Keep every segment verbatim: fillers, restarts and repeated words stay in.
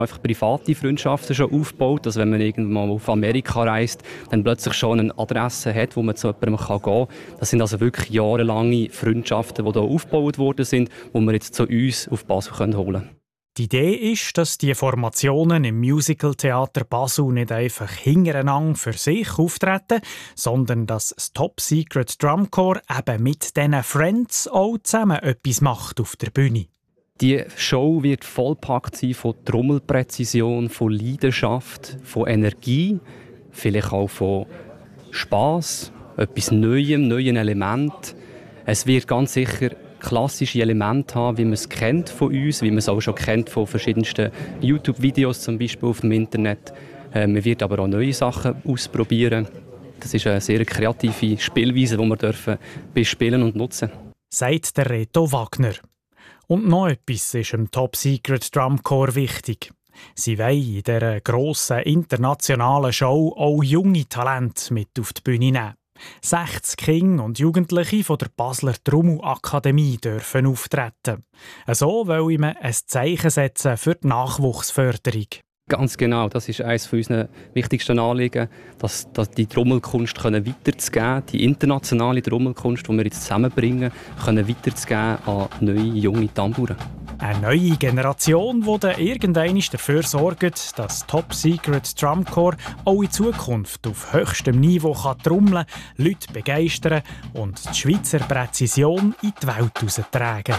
einfach private Freundschaften schon aufgebaut, dass wenn man irgendwann mal auf Amerika reist, dann plötzlich schon eine Adresse hat, wo man zu jemandem gehen kann. Das sind also wirklich jahrelange Freundschaften, die hier aufgebaut worden sind, die wir jetzt zu uns auf Basel holen können. Die Idee ist, dass die Formationen im Musical-Theater Basel nicht einfach hintereinander für sich auftreten, sondern dass das Top Secret Drum Corps eben mit diesen Friends auch zusammen etwas macht auf der Bühne. Die Show wird vollpackt sein von Trommelpräzision, von Leidenschaft, von Energie, vielleicht auch von Spass, etwas Neuem, neuen Element. Es wird ganz sicher klassische Elemente haben, wie man es kennt von uns, wie man es auch schon kennt von verschiedensten YouTube-Videos zum Beispiel auf dem Internet. Äh, man wird aber auch neue Sachen ausprobieren. Das ist eine sehr kreative Spielweise, die wir dürfen bespielen und nutzen. Sagt der Reto Wagner. Und noch etwas ist im Top Secret Drum Corps wichtig. Sie wollen in dieser grossen internationalen Show auch junge Talente mit auf die Bühne nehmen. sechzig Kinder und Jugendliche von der Basler Trommelakademie dürfen auftreten. So wollen wir ein Zeichen setzen für die Nachwuchsförderung. Ganz genau, das ist eines unserer wichtigsten Anliegen, dass, dass die Trommelkunst können weiterzugeben, die internationale Trommelkunst, die wir jetzt zusammenbringen, können weiterzugeben an neue, junge Tambouren. Eine neue Generation, die dann irgendwann dafür sorgt, dass Top Secret Drum Corps auch in Zukunft auf höchstem Niveau kann trommeln, Leute begeistern und die Schweizer Präzision in die Welt heraustragen.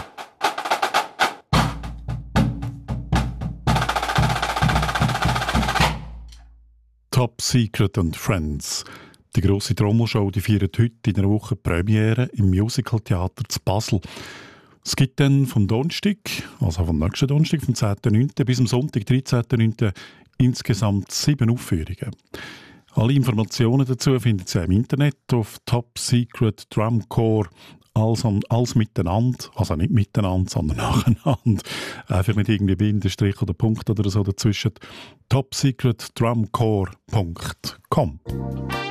Top Secret and Friends. Die grosse Trommelshow die feiert heute in einer Woche Premiere im Musical-Theater zu Basel. Es gibt dann vom Donnerstag, also vom nächsten Donnerstag, vom zehnten neunten bis am Sonntag, dreizehnten neunten insgesamt sieben Aufführungen. Alle Informationen dazu finden Sie im Internet auf Top Secret Drum Corps. Alles, alles miteinander, also nicht miteinander, sondern nacheinander. Einfach mit irgendwie Bindestrich oder Punkt oder so dazwischen. top secret drum corps punkt com